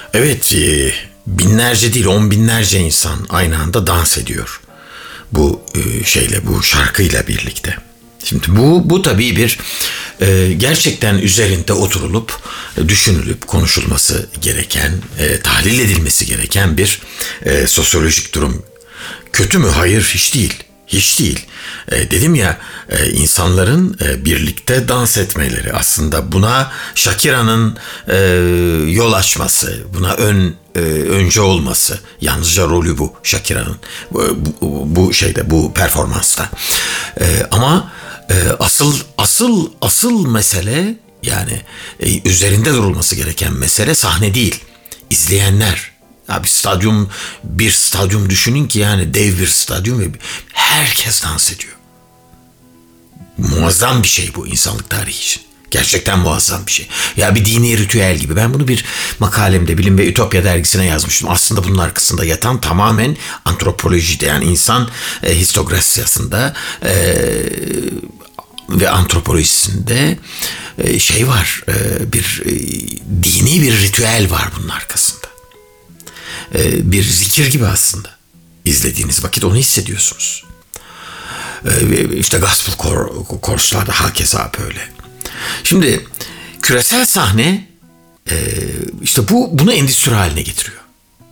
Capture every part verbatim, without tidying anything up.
Evet, e, binlerce değil on binlerce insan aynı anda dans ediyor. Bu e, şeyle, bu şarkıyla birlikte. Şimdi bu bu tabii bir e, gerçekten üzerinde oturulup e, düşünülüp konuşulması gereken, e, tahlil edilmesi gereken bir e, sosyolojik durum. Kötü mü? Hayır, hiç değil. Hiç değil. E, dedim ya, e, insanların e, birlikte dans etmeleri, aslında buna Shakira'nın e, yol açması, buna ön e, önce olması, yalnızca rolü bu Shakira'nın bu, bu, bu şeyde, bu performansta. E, ama e, asıl asıl asıl mesele, yani e, üzerinde durulması gereken mesele sahne değil, izleyenler. Ya bir stadyum, bir stadyum düşünün ki, yani dev bir stadyum ve herkes dans ediyor. Muazzam bir şey bu insanlık tarihi için. Gerçekten muazzam bir şey. Ya bir dini ritüel gibi. Ben bunu bir makalemde Bilim ve Ütopya dergisine yazmıştım. Aslında bunun arkasında yatan tamamen antropolojide, yani insan e, histografyasında e, ve antropolojisinde e, şey var. E, bir e, dini bir ritüel var bunun arkasında. E, bir zikir gibi aslında. İzlediğiniz vakit onu hissediyorsunuz. E, işte gospel korslarda hakeza böyle. Şimdi küresel sahne e, işte bu bunu endüstri haline getiriyor.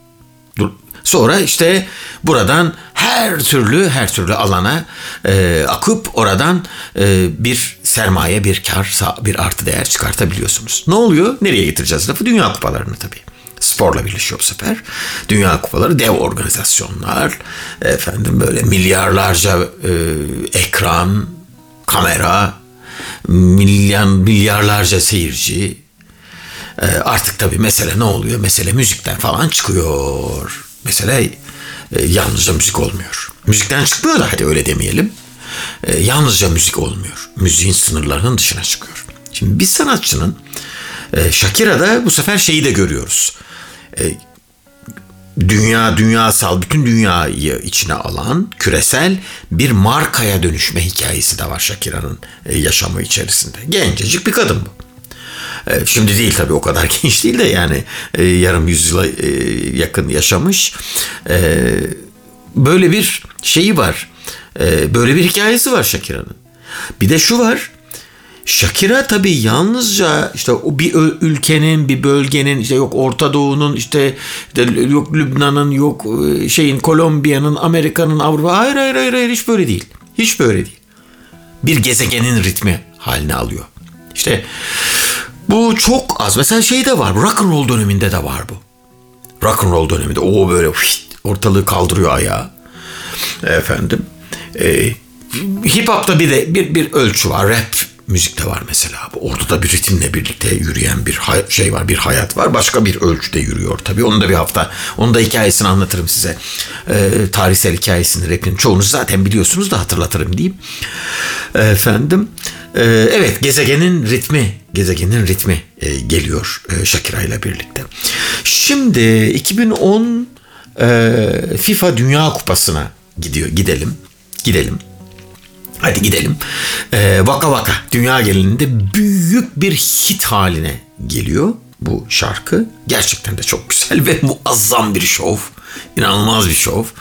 Sonra işte buradan her türlü her türlü alana e, akıp oradan e, bir sermaye, bir kar, bir artı değer çıkartabiliyorsunuz. Ne oluyor? Nereye getireceğiz lafı? Dünya kupalarını tabii. Sporla birleşiyor bu sefer. Dünya kupaları, dev organizasyonlar, efendim böyle milyarlarca e, ekran, kamera, milyon milyarlarca seyirci. E, artık tabii mesele ne oluyor? Mesele müzikten falan çıkıyor. Mesele e, yalnızca müzik olmuyor. Müzikten çıkmıyor da, hadi öyle demeyelim. E, yalnızca müzik olmuyor. Müziğin sınırlarının dışına çıkıyor. Şimdi bir sanatçının e, Shakira'da bu sefer şeyi de görüyoruz. E, dünya, dünyasal, bütün dünyayı içine alan küresel bir markaya dönüşme hikayesi de var Shakira'nın e, yaşamı içerisinde. Gencecik bir kadın bu. E, şimdi değil tabii, o kadar genç değil de, yani e, yarım yüzyıla e, yakın yaşamış. E, böyle bir şeyi var. E, böyle bir hikayesi var Shakira'nın. Bir de şu var. Shakira tabii yalnızca işte o bir ülkenin, bir bölgenin, işte yok Orta Doğu'nun, işte, işte yok Lübnan'ın, yok şeyin, Kolombiya'nın, Amerika'nın, Avrupa. Hayır hayır hayır hayır hiç böyle değil. Hiç böyle değil. Bir gezegenin ritmi haline alıyor. İşte bu çok az. Mesela şey de var. Rock and roll döneminde de var bu. Rock and roll döneminde o böyle ortalığı kaldırıyor ayağa. Efendim. E, hip hop'ta bir de bir bir ölçü var. Rap müzikte var mesela. Orada da bir ritimle birlikte yürüyen bir hay- şey var, bir hayat var. Başka bir ölçüde yürüyor tabii. Onu da bir hafta, onun da hikayesini anlatırım size. Ee, tarihsel hikayesini, rap'in çoğunuz zaten biliyorsunuz da hatırlatırım diyeyim. Efendim, e, evet, gezegenin ritmi, gezegenin ritmi e, geliyor e, Shakira ile birlikte. Şimdi iki bin on e, FIFA Dünya Kupası'na gidiyor, gidelim, gidelim. Hadi gidelim. Ee, Vaka Vaka dünya genelinde büyük bir hit haline geliyor bu şarkı. Gerçekten de çok güzel ve muazzam bir şov. İnanılmaz bir şov.